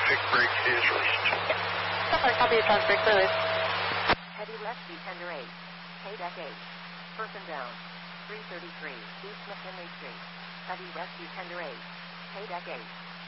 traffic break is reached. Copy, traffic break release. Heavy left Defender 8. Deck 8. Person down. 333 East McKinley Street. Heavy left Defender 8. Deck 8.